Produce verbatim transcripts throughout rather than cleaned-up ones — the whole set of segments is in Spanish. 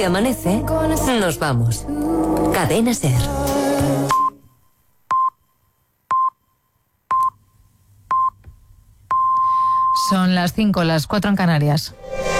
Si amanece, nos vamos. Cadena SER. Son las cinco, las cuatro en Canarias.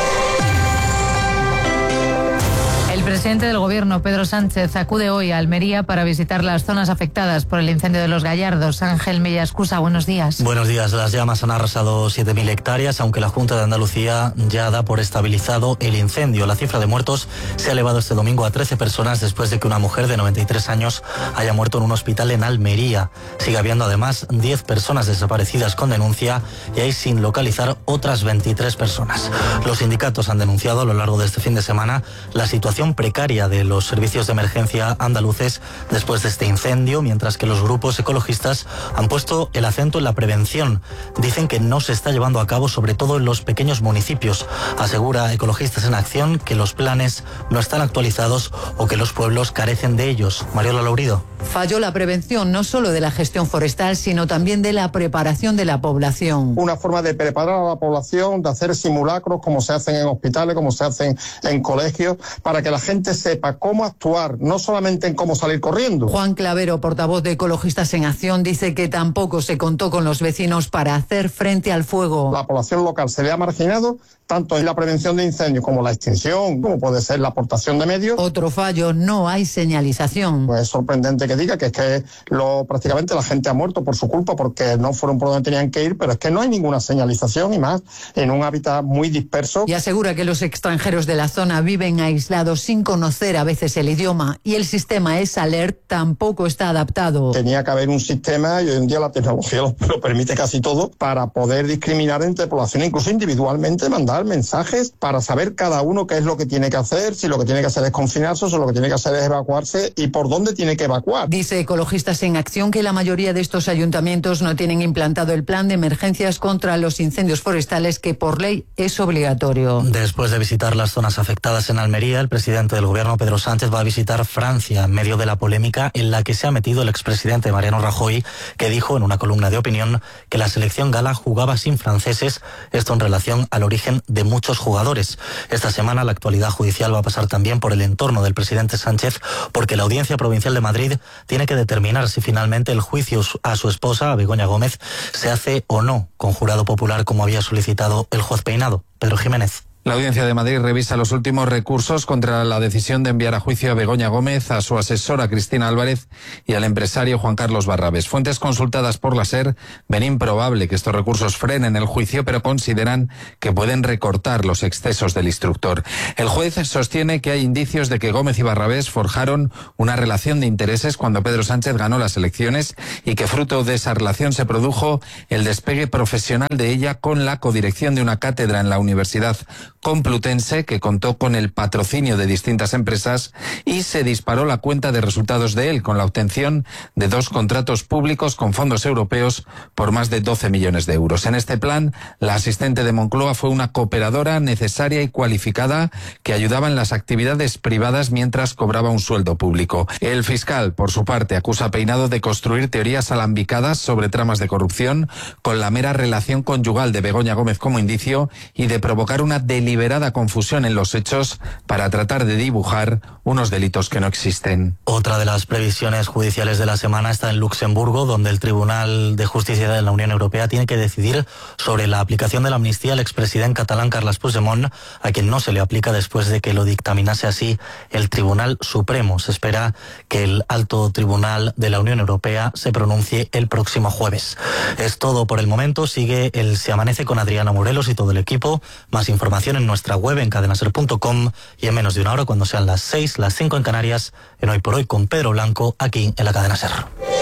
El presidente del Gobierno, Pedro Sánchez, acude hoy a Almería para visitar las zonas afectadas por el incendio de Los Gallardos. Ángel Mellascusa, buenos días. Buenos días. Las llamas han arrasado siete mil hectáreas, aunque la Junta de Andalucía ya da por estabilizado el incendio. La cifra de muertos se ha elevado este domingo a trece personas después de que una mujer de noventa y tres años haya muerto en un hospital en Almería. Sigue habiendo además diez personas desaparecidas con denuncia y hay sin localizar otras veintitrés personas. Los sindicatos han denunciado a lo largo de este fin de semana la situación precaria de los servicios de emergencia andaluces después de este incendio, mientras que los grupos ecologistas han puesto el acento en la prevención. Dicen que no se está llevando a cabo, sobre todo en los pequeños municipios. Asegura Ecologistas en Acción que los planes no están actualizados o que los pueblos carecen de ellos. Mariola Laurido. Falló la prevención no solo de la gestión forestal, sino también de la preparación de la población. Una forma de preparar a la población, de hacer simulacros como se hacen en hospitales, como se hacen en colegios, para que la gente sepa cómo actuar, no solamente en cómo salir corriendo. Juan Clavero, portavoz de Ecologistas en Acción, dice que tampoco se contó con los vecinos para hacer frente al fuego. La población local se le ha marginado tanto en la prevención de incendios como la extinción, como puede ser la aportación de medios. Otro fallo, no hay señalización. Pues es sorprendente que diga que es que lo, prácticamente la gente ha muerto por su culpa porque no fueron por donde tenían que ir, pero es que no hay ninguna señalización y más en un hábitat muy disperso. Y asegura que los extranjeros de la zona viven aislados sin conocer a veces el idioma y el sistema S-Alert tampoco está adaptado. Tenía que haber un sistema y hoy en día la tecnología lo, lo permite casi todo para poder discriminar entre poblaciones, incluso individualmente mandar mensajes para saber cada uno qué es lo que tiene que hacer, si lo que tiene que hacer es confinarse o si lo que tiene que hacer es evacuarse y por dónde tiene que evacuar. Dice Ecologistas en Acción que la mayoría de estos ayuntamientos no tienen implantado el plan de emergencias contra los incendios forestales que por ley es obligatorio. Después de visitar las zonas afectadas en Almería, el presidente del Gobierno, Pedro Sánchez, va a visitar Francia en medio de la polémica en la que se ha metido el expresidente Mariano Rajoy, que dijo en una columna de opinión que la selección gala jugaba sin franceses, esto en relación al origen de muchos jugadores. Esta semana la actualidad judicial va a pasar también por el entorno del presidente Sánchez, porque la Audiencia Provincial de Madrid tiene que determinar si finalmente el juicio a su esposa, a Begoña Gómez, se hace o no con jurado popular como había solicitado el juez Peinado. Pedro Jiménez. La Audiencia de Madrid revisa los últimos recursos contra la decisión de enviar a juicio a Begoña Gómez, a su asesora Cristina Álvarez y al empresario Juan Carlos Barrabés. Fuentes consultadas por la SER ven improbable que estos recursos frenen el juicio, pero consideran que pueden recortar los excesos del instructor. El juez sostiene que hay indicios de que Gómez y Barrabés forjaron una relación de intereses cuando Pedro Sánchez ganó las elecciones y que fruto de esa relación se produjo el despegue profesional de ella con la codirección de una cátedra en la Universidad Complutense, que contó con el patrocinio de distintas empresas, y se disparó la cuenta de resultados de él con la obtención de dos contratos públicos con fondos europeos por más de doce millones de euros. En este plan, la asistente de Moncloa fue una cooperadora necesaria y cualificada que ayudaba en las actividades privadas mientras cobraba un sueldo público. El fiscal, por su parte, acusa a Peinado de construir teorías alambicadas sobre tramas de corrupción con la mera relación conyugal de Begoña Gómez como indicio y de provocar una deliberada confusión en los hechos para tratar de dibujar unos delitos que no existen. Otra de las previsiones judiciales de la semana está en Luxemburgo, donde el Tribunal de Justicia de la Unión Europea tiene que decidir sobre la aplicación de la amnistía al expresidente catalán Carles Puigdemont, a quien no se le aplica después de que lo dictaminase así el Tribunal Supremo. Se espera que el Alto Tribunal de la Unión Europea se pronuncie el próximo jueves. Es todo por el momento. Sigue el Se Amanece con Adriana Morelos y todo el equipo. Más información en nuestra web en cadena ser punto com y en menos de una hora, cuando sean las seis, las cinco en Canarias, en Hoy por Hoy con Pedro Blanco, aquí en la Cadena Ser.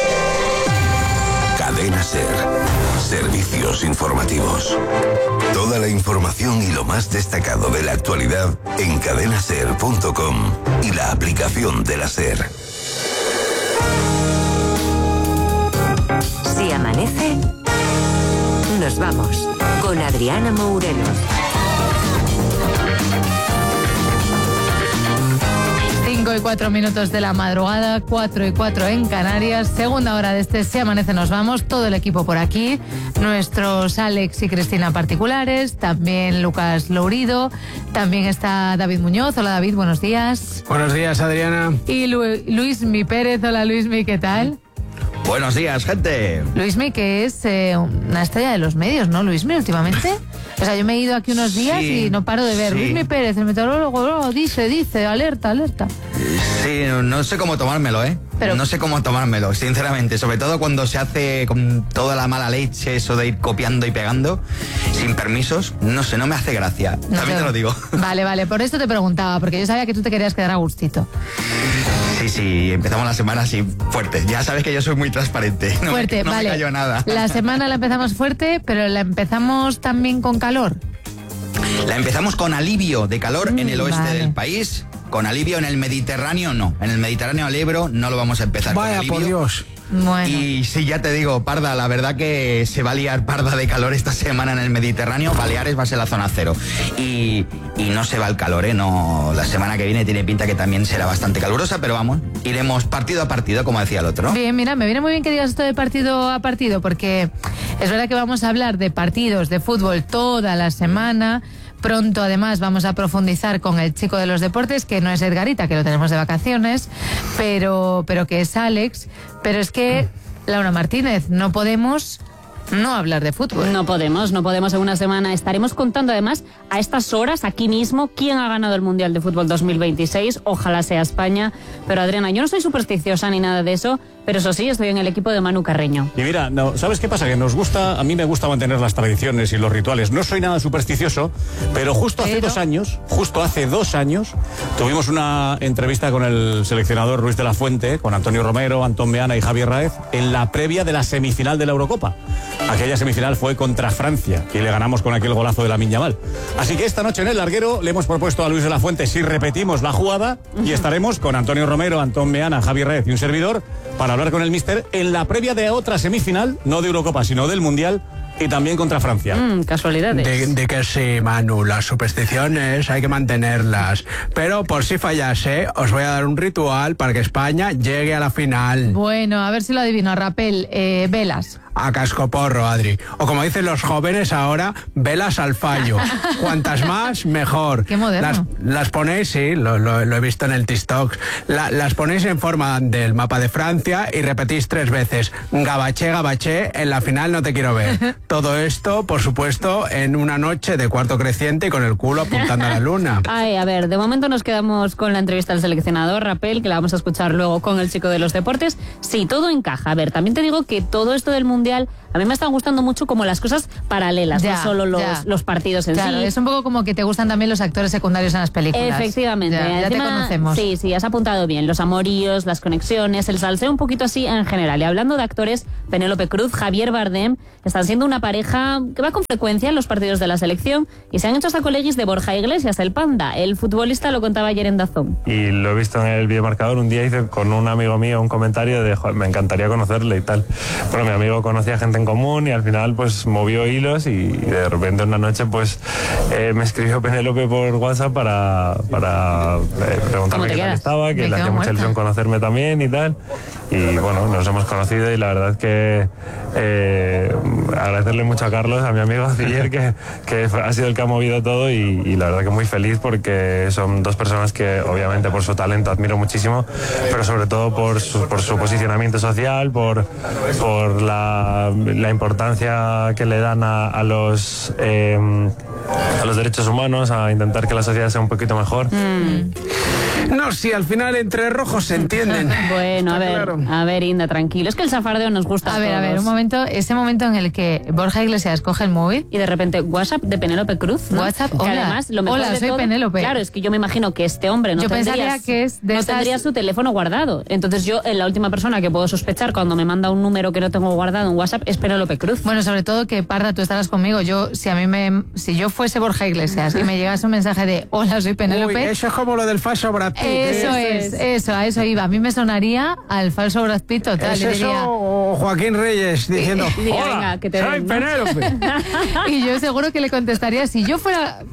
Cadena Ser. Servicios informativos. Toda la información y lo más destacado de la actualidad en cadena ser punto com y la aplicación de la SER. Si amanece, nos vamos con Adriana Morelos. cinco cinco y cuatro minutos de la madrugada, cuatro y cuatro en Canarias. Segunda hora de este Se Amanece Nos Vamos. Todo el equipo por aquí. Nuestros Alex y Cristina particulares. También Lucas Lourido. También está David Muñoz. Hola David, buenos días. Buenos días, Adriana. Y Lu- Luismi Pérez. Hola Luismi, ¿qué tal? Buenos días, gente. Luismi, que es eh, una estrella de los medios, ¿no, Luismi, últimamente? O sea, yo me he ido aquí unos días Sí, y no paro de ver. sí. Luismi Pérez, el meteorólogo, oh, dice, dice, alerta, alerta. Sí, no sé cómo tomármelo, ¿eh? Pero- No sé cómo tomármelo, sinceramente. Sobre todo cuando se hace con toda la mala leche, eso de ir copiando y pegando, sin permisos. No sé, no me hace gracia. No También te lo digo. Vale, vale, por esto te preguntaba, porque yo sabía que tú te querías quedar a gustito. Sí, sí, empezamos la semana así fuerte. Ya sabes que yo soy muy transparente. No Fuerte, me, no vale. me cayó nada. La semana la empezamos fuerte, pero la empezamos también con calor. La empezamos con alivio de calor Mm, en el oeste vale. del país. Con alivio en el Mediterráneo, no. En el Mediterráneo al Ebro no lo vamos a empezar con Vaya, alivio. por Dios. Bueno, Y sí, ya te digo, parda, la verdad que se va a liar parda de calor esta semana en el Mediterráneo. Baleares va a ser la zona cero. Y, y no se va el calor, ¿eh? No, la semana que viene tiene pinta que también será bastante calurosa, pero vamos, iremos partido a partido, como decía el otro, ¿no? bien, mira, me viene muy bien que digas esto de partido a partido, porque es verdad que vamos a hablar de partidos de fútbol toda la semana. Pronto, además, vamos a profundizar con el chico de los deportes, que no es Edgarita, que lo tenemos de vacaciones, pero, pero que es Alex. Pero es que, Laura Martínez, no podemos no hablar de fútbol. No podemos, no podemos en una semana. Estaremos contando además a estas horas, aquí mismo, quién ha ganado el Mundial de Fútbol dos mil veintiséis. Ojalá sea España. Pero Adriana, yo no soy supersticiosa ni nada de eso, pero eso sí, estoy en el equipo de Manu Carreño. Y mira, no, ¿sabes qué pasa? Que nos gusta, a mí me gusta mantener las tradiciones y los rituales. No soy nada supersticioso, pero justo hace Pero- dos años, justo hace dos años, tuvimos una entrevista con el seleccionador Luis de la Fuente, con Antonio Romero, Antón Meana y Javier Raez, en la previa de la semifinal de la Eurocopa. Aquella semifinal fue contra Francia y le ganamos con aquel golazo de Lamine Yamal. Así que esta noche en el larguero le hemos propuesto a Luis de la Fuente si repetimos la jugada y estaremos con Antonio Romero, Antón Meana, Javier Raez y un servidor para hablar con el míster en la previa de otra semifinal, no de Eurocopa, sino del Mundial, y también contra Francia. Mm, casualidades. De, de que sí, Manu, las supersticiones hay que mantenerlas. Pero por si fallase, os voy a dar un ritual para que España llegue a la final. Bueno, a ver si lo adivino. Rapel, eh, velas. A cascoporro, Adri. O como dicen los jóvenes ahora, velas al fallo. Cuantas más, mejor. Qué moderno. Las, las ponéis, sí, lo, lo- lo he visto en el TikTok. La- las ponéis en forma del mapa de Francia y repetís tres veces. Gabaché, gabaché, en la final no te quiero ver. Todo esto, por supuesto, en una noche de cuarto creciente y con el culo apuntando a la luna. Ay, a ver, de momento nos quedamos con la entrevista al seleccionador, Rapel, que la vamos a escuchar luego con el chico de los deportes. Sí, todo encaja. A ver, también te digo que todo esto del Mundial, a mí me están gustando mucho como las cosas paralelas, Ya, no solo los, ya. los partidos en Claro, sí. es un poco como que te gustan también los actores secundarios en las películas. Efectivamente. Ya, ya te Encima, conocemos. Sí, sí, has apuntado bien. Los amoríos, las conexiones, el salseo un poquito así en general. Y hablando de actores, Penélope Cruz, Javier Bardem, están siendo una pareja que va con frecuencia en los partidos de la selección y se han hecho hasta colegis de Borja Iglesias, el Panda. El futbolista lo contaba ayer en Dazón. Y lo he visto en el videomarcador. Un día hice con un amigo mío un comentario de, "Joder, me encantaría conocerle y tal". Bueno, mi amigo conocía gente en común y al final pues movió hilos y de repente una noche pues eh, me escribió Penélope por WhatsApp para, para eh, ¿Cómo preguntarme te qué tal quedas? estaba, que Me le quedo hacía mucha muerta. ilusión conocerme también y tal. Y bueno, nos hemos conocido y la verdad que eh, agradecerle mucho a Carlos, a mi amigo Ciller, que, que ha sido el que ha movido todo y, y la verdad que muy feliz porque son dos personas que obviamente por su talento admiro muchísimo, pero sobre todo por su, por su posicionamiento social, por, por la, la importancia que le dan a, a los eh, a los derechos humanos, a intentar que la sociedad sea un poquito mejor. No, si al final entre rojos se entienden. Bueno, a Está ver, claro. a ver, Inda, tranquilo. Es que el zafardeo nos gusta A ver, a ver, un momento, ese momento en el que Borja Iglesias coge el móvil. Y de repente, WhatsApp de Penélope Cruz, ¿no? WhatsApp, Que hola. además, lo mejor Hola, de soy todo- Penélope. Claro, es que yo me imagino que este hombre no Yo tendría, pensaría que es de no esas- tendría su teléfono guardado. Entonces yo, eh, la última persona que puedo sospechar cuando me manda un número que no tengo guardado en WhatsApp es Penélope Cruz. Bueno, sobre todo que, Parda, tú estarás conmigo. Yo, si a mí me, si yo fuese Borja Iglesias y me llegase un mensaje de hola, soy Penélope. Uy, eso es como lo del falso Brad Pitt. Eso ¿eh? es, eso, a eso iba. A mí me sonaría al falso Brad Pitt total. ¿Es y eso diría, o Joaquín Reyes diciendo, Y diría, hola, venga, que te soy den, ¿no? Penélope? y yo seguro que le contestaría, si yo fuera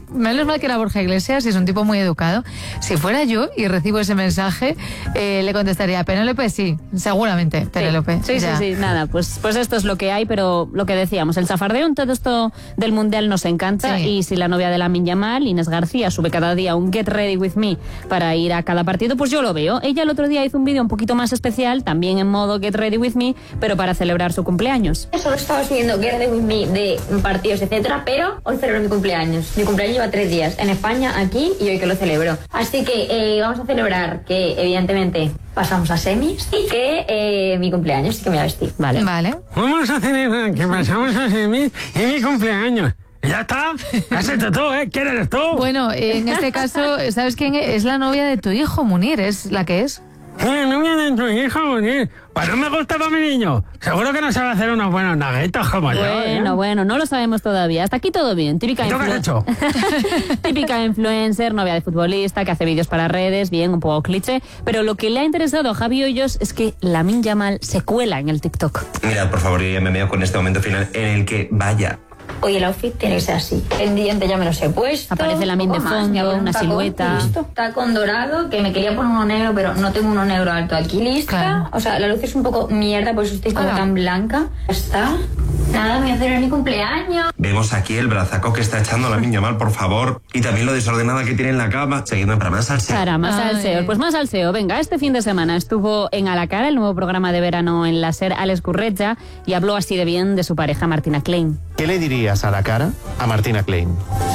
menos mal que era Borja Iglesias y es un tipo muy educado. Si fuera yo y recibo ese mensaje, eh, le contestaría, Penélope, sí, seguramente, Penélope. Sí, sí, ya. sí, sí, nada, pues, pues esto es lo que hay, pero lo que decíamos, el zafardeo en todo esto del Mundial nos encanta, Sí. y si la novia de Lamine Yamal, Inés García, sube cada día un Get Ready With Me para ir a cada partido, pues yo lo veo. Ella el otro día hizo un vídeo un poquito más especial, también en modo Get Ready With Me, pero para celebrar su cumpleaños. Solo estaba siguiendo Get Ready With Me de partidos, etcétera, pero hoy celebro mi cumpleaños. Mi cumpleaños lleva tres días, en España, aquí, y hoy que lo celebro. Así que eh, vamos a celebrar que, evidentemente, pasamos a semis y que eh, mi cumpleaños, y que me voy a vestir. Vale. Vale. Vamos a celebrar que pasamos a semis y mi cumpleaños. Ya está, has hecho tú, ¿eh? ¿Quién eres tú? Bueno, en este caso, ¿sabes quién es? Es la novia de tu hijo, Munir, es la que es. La novia de tu hijo, Munir. Pues no me gusta para mi niño. Seguro que no sabe hacer unos buenos naguitos como yo. Bueno, ¿eh? bueno, no lo sabemos todavía. Hasta aquí todo bien. Típica, ¿Y tú qué has influ- hecho? Típica influencer, novia de futbolista, que hace vídeos para redes, bien, un poco cliché. Pero lo que le ha interesado a Javi Hoyos es que Lamine Yamal se cuela en el TikTok. Mirad, por favor, yo ya me veo con este momento final en el que vaya. Hoy el outfit tiene que ser así. El diente ya me los he puesto. Aparece Lamine de poco más, me voy a fondo, poner un una tacón silueta. y listo. Tacón dorado, que me quería poner uno negro, pero no tengo uno negro alto aquí lista. Claro. O sea, la luz es un poco mierda, por eso estoy como Hola. tan blanca. Ya está. Nada, me voy a hacer mi cumpleaños. Vemos aquí el brazaco que está echando la niña mal, por favor. Y también lo desordenada que tiene en la cama. Seguidme para más salseo. Para más Ay. salseo. Pues más salseo. Venga, este fin de semana estuvo en A la Cara, el nuevo programa de verano en la SER, Alex Gurretja, y habló así de bien de su pareja Martina Klein. ¿Qué le dirías a la cara a Martina Klein?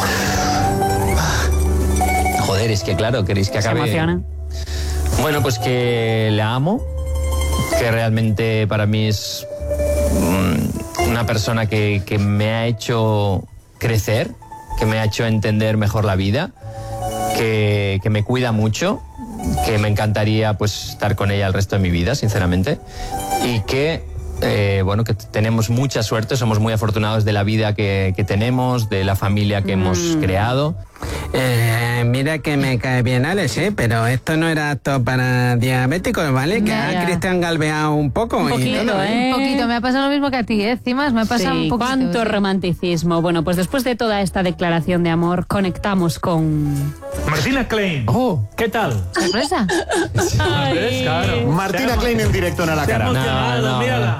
Joder, es que claro, queréis que Se acabe... emociona. Bueno, pues que la amo, que realmente para mí es mm, una persona que, que me ha hecho crecer, que me ha hecho entender mejor la vida, que, que me cuida mucho, que me encantaría pues estar con ella el resto de mi vida, sinceramente, y que eh, bueno, que tenemos mucha suerte, somos muy afortunados de la vida que, que tenemos, de la familia que hemos creado. Eh, mira que me cae bien Alex, ¿eh? Pero esto no era apto para diabéticos, ¿vale? Que Ya, ya. a Cristian galveado un poco. Un y poquito, todo, ¿eh? Un poquito, me ha pasado lo mismo que a ti, ¿eh? Cimas, me ha pasado Sí, un poquito. cuánto romanticismo. Bueno, pues después de toda esta declaración de amor, conectamos con... Martina Klein. Oh. ¿Qué tal? ¿Sorpresa? ¿Ves? Claro. Martina Klein en directo en A la Se ha Cara. emocionado, No, no, mírala.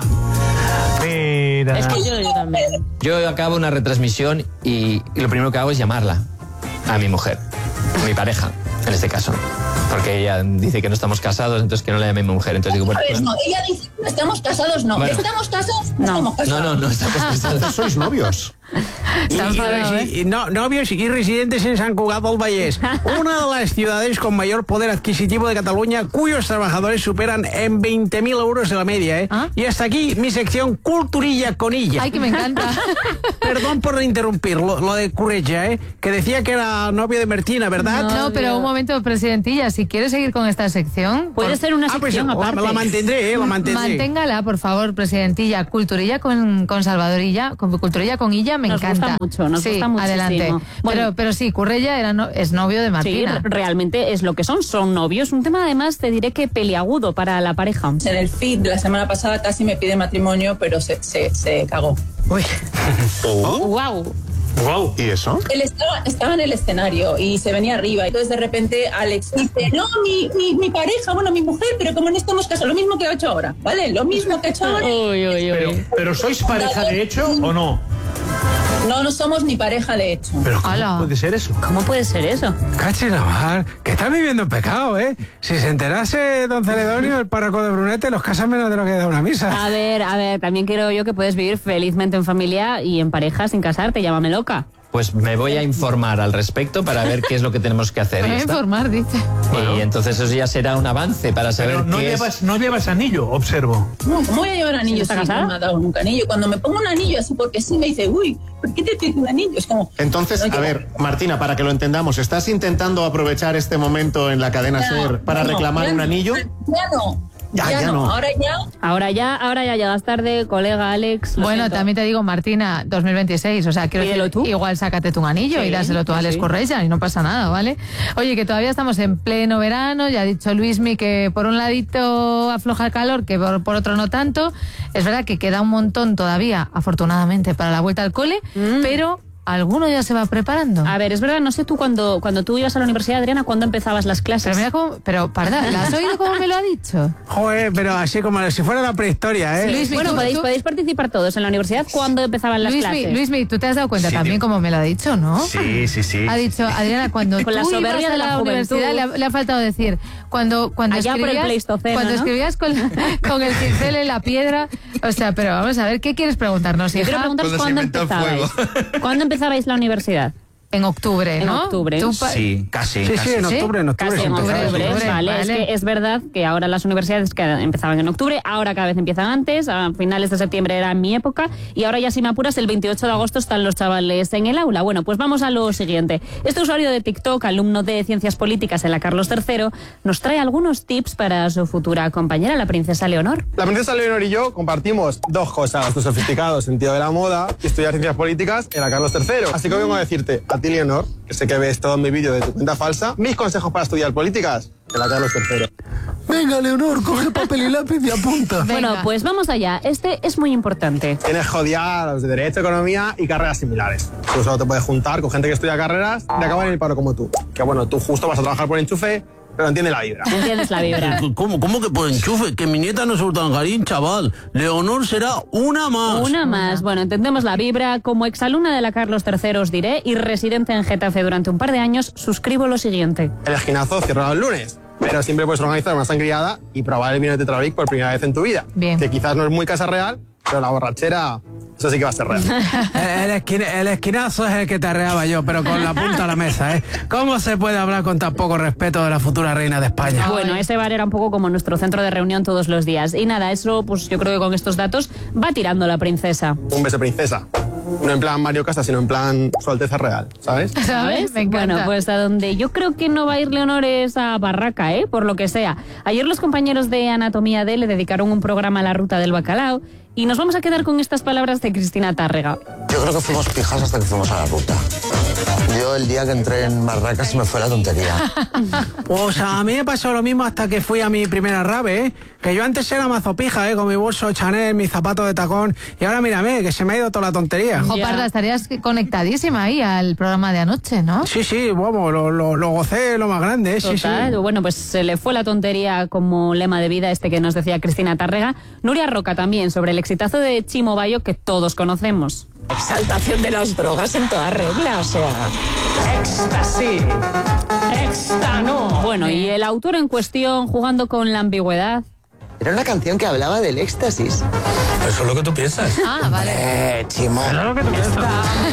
Mira. Es que yo, yo también. Yo acabo una retransmisión y, y lo primero que hago es llamarla a mi mujer, a mi pareja, en este caso. Porque ella dice que no estamos casados, entonces que no la llame mi mujer. Entonces digo, bueno, Pues bueno, no, ella dice, estamos casados, no. Bueno. ¿Estamos casados? No, estamos no, casados. no, no estamos casados. ¿Sois novios? Y, Está y enfadado, resi- y no, novios y residentes en Sant Cugat del Vallès, una de las ciudades con mayor poder adquisitivo de Cataluña, cuyos trabajadores superan en veinte mil euros de la media, ¿eh? ¿Ah? Y hasta aquí mi sección Culturilla con ella. Ay, que me encanta. Perdón por interrumpir lo, lo de Curella, ¿eh? Que decía que era novio de Martina, ¿verdad? No, pero un momento, presidentilla, si quieres seguir con esta sección... Puede por- ser una Ah, pues sección la, aparte. la mantendré, ¿eh? La mantendré. Manténgala, por favor, presidentilla. Culturilla con, con Salvadorilla, con Culturilla con Illa, me Nos encanta. gusta mucho, nos sí, gusta muchísimo. adelante. Bueno. pero, pero sí, Currella era no- es novio de Sí, Martina. re- realmente es lo que son, son novios. Un tema además, te diré que peliagudo para la pareja. En el feed de la semana pasada casi me pide matrimonio, pero se, se, se cagó. Uy. Wow. Wow. ¿Y eso? Él estaba, estaba en el escenario y se venía arriba. Entonces de repente Alex dice, no, mi, mi, mi pareja, bueno, mi mujer, pero como no estamos casados, lo mismo que ha hecho ahora, ¿vale? Lo mismo que ha hecho ahora. Uy, uy, Pero, uy. pero ¿sois pareja de hecho o no? No, no somos ni pareja, de hecho. Pero ¿cómo Ala. puede ser eso? ¿Cómo puede ser eso? Cache la mar, que está viviendo en pecado, ¿eh? Si se enterase don Celedonio, el párroco de Brunete, los casa menos de lo que da una misa. A ver, a ver, también quiero yo que puedes vivir felizmente en familia y en pareja sin casarte, llámame loca. Pues me voy a informar al respecto para ver qué es lo que tenemos que hacer. Me y voy ya a está. informar, dice. Y entonces eso ya será un avance para saber Pero no qué es. llevas, no llevas anillo, observo. No, ¿cómo voy a llevar anillo? ¿Está si casada? no me ha dado nunca anillo. Cuando me pongo un anillo así porque sí me dice, uy, ¿por qué te pido un anillo? Es como... Entonces, no a llevo- ver, Martina, para que lo entendamos, ¿estás intentando aprovechar este momento en la cadena Ya, SER para no, reclamar ya un no, anillo? Ya no. Ya, ya no. Ahora ya... Ahora ya, ahora ya llegas tarde, colega Alex. lo Bueno, siento. también te digo, Martina, dos mil veintiséis, o sea, quiero Pídelo decir, tú. igual sácate tú un anillo Sí, y dáselo tú a sí, Alex sí. Correia y no pasa nada, ¿vale? Oye, que todavía estamos en pleno verano, ya ha dicho Luismi que por un ladito afloja el calor, que por, por otro no tanto. Es verdad que queda un montón todavía, afortunadamente, para la vuelta al cole, Mm. pero alguno ya se va preparando. A ver, es verdad, no sé tú cuando, cuando tú ibas a la universidad, Adriana, ¿cuándo empezabas las clases? Pero mira cómo, pero parda, ¿la has oído cómo me lo ha dicho? Joder, pero así como si fuera la prehistoria, ¿eh? Sí, Luis, bueno, tú, podéis, tú... podéis participar todos en la universidad. ¿Cuándo empezaban las Luis, clases? Luismi, tú te has dado cuenta Sí, también tío. como me lo ha dicho, ¿no? Sí, sí, sí. Ha dicho, Adriana, cuando Con la tú soberbia ibas a de la, la juventud. universidad, le ha, le ha faltado decir, cuando, cuando Allá por el escribías, Pleistoceno, cuando ¿no? escribías con, con el cincel en la piedra, o sea, pero vamos a ver, ¿qué quieres preguntarnos, Yo hija? quiero preguntaros Cuando se cuándo inventó el empezabais. ¿Cuándo empezabais la universidad? En octubre, En ¿no? octubre. Tú pa- Sí, casi. Sí, casi. sí, en octubre, en octubre. Casi se en empezaba. octubre, octubre, vale. vale. Es que es verdad que ahora las universidades que empezaban en octubre, ahora cada vez empiezan antes, a finales de septiembre era mi época, y ahora ya si me apuras, el veintiocho de agosto están los chavales en el aula. Bueno, pues vamos a lo siguiente. Este usuario de TikTok, alumno de Ciencias Políticas en la Carlos tercero, nos trae algunos tips para su futura compañera, la princesa Leonor. La princesa Leonor y yo compartimos dos cosas, nuestro sofisticado sentido de la moda y estudiar ciencias políticas en la Carlos tercero. Así que hoy vengo a decirte, a ti Leonor, que sé que ves todo mi vídeo de tu cuenta falsa, mis consejos para estudiar políticas en la Carlos tercero. Venga, Leonor, coge papel y lápiz y apunta. Bueno, pues vamos allá. Este es muy importante. Tienes que odiar a los de Derecho, Economía y carreras similares. Tú solo te puedes juntar con gente que estudia carreras y acabar en el paro como tú. Que bueno, tú justo vas a trabajar por enchufe, pero entiende la vibra. Entiendes la vibra. ¿Cómo, cómo que por enchufe? Que mi nieta no es Urdangarín, chaval. Leonor será una más. Una más. Bueno, entendemos la vibra. Como exalumna de la Carlos tercero os diré, y residente en Getafe durante un par de años, suscribo lo siguiente. El esquinazo cierra los lunes, pero siempre puedes organizar una sangriada y probar el vino de Tetrabric por primera vez en tu vida. Bien. Que quizás no es muy casa real, pero la borrachera, eso sí que va a ser real. El, esquina- el esquinazo es el que te arreaba yo, pero con la punta a la mesa, ¿eh? ¿Cómo se puede hablar con tan poco respeto de la futura reina de España? Bueno, ese bar era un poco como nuestro centro de reunión todos los días. Y nada, eso, pues yo creo que con estos datos va tirando la princesa. Un beso, princesa. No en plan Mario Casas, sino en plan Su Alteza Real, ¿sabes? ¿Sabes? Me encanta. Bueno, pues a donde yo creo que no va a ir Leonor es a Barraca, ¿eh? Por lo que sea. Ayer los compañeros de Anatomía D le dedicaron un programa a la ruta del bacalao y nos vamos a quedar con estas palabras de Cristina Tárrega. Yo creo que fuimos pijas hasta que fuimos a la ruta. Yo el día que entré en Barracas se me fue la tontería. Pues a mí me pasó lo mismo hasta que fui a mi primera rave, ¿eh? Que yo antes era mazo pija, ¿eh? Con mi bolso Chanel, mis zapatos de tacón. Y ahora mírame, que se me ha ido toda la tontería. Ojo, Parda, estarías conectadísima ahí al programa de anoche, ¿no? Sí, sí, vamos, lo, lo, lo gocé lo más grande, ¿eh? Sí, sí. Total. Bueno, pues se le fue la tontería como lema de vida este que nos decía Cristina Tárrega. Nuria Roca también sobre el exitazo de Chimo Bayo que todos conocemos. Exaltación de las drogas en toda regla, o sea... Éxtasis. Éxtano. Bueno, y el autor en cuestión jugando con la ambigüedad. Era una canción que hablaba del éxtasis. Eso es lo que tú piensas. Ah, vale. Eh, Chimo. Eso es lo que tú piensas.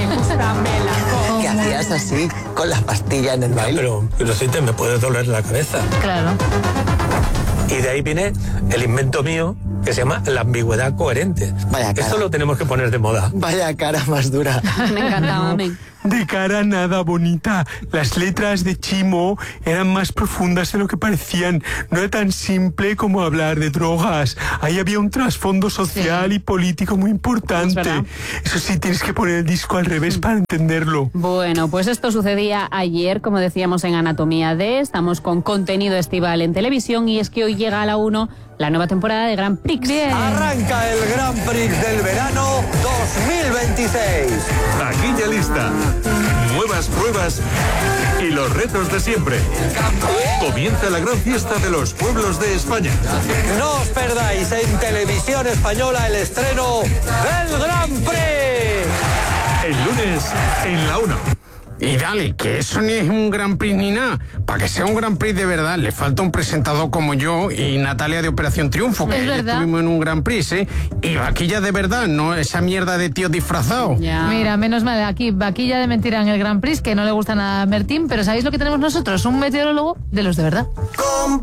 Que hacías así, con la pastilla en el baile. Pero, pero sí te me puede doler la cabeza. Claro. Y de ahí viene el invento mío que se llama la ambigüedad coherente. Vaya cara. Esto lo tenemos que poner de moda. Vaya cara más dura. Me encantaba, men. De cara nada bonita. Las letras de Chimo eran más profundas de lo que parecían. No era tan simple como hablar de drogas. Ahí había un trasfondo social y político muy Es importante. verdad. Eso sí, tienes que poner el disco al revés para entenderlo. Bueno, pues esto sucedía ayer, como decíamos en Anatomía D. Estamos con contenido estival en televisión y es que hoy llega a la uno la nueva temporada de Grand Prix. Bien. Arranca el Grand Prix del verano dos mil veintiséis. Aquí ya lista. Nuevas pruebas y los retos de siempre. Comienza la gran fiesta de los pueblos de España. No os perdáis en Televisión Española el estreno del Grand Prix. El lunes en la uno. Y dale, que eso ni es un Grand Prix ni nada. Para que sea un Grand Prix de verdad, le falta un presentador como yo y Natalia de Operación Triunfo, que Es ayer verdad. estuvimos en un Grand Prix, ¿eh? Y vaquilla de verdad, no esa mierda de tío disfrazado. Mira, menos mal, aquí vaquilla de mentira en el Grand Prix, que no le gusta nada a Bertín, pero ¿sabéis lo que tenemos nosotros? Un meteorólogo de los de verdad.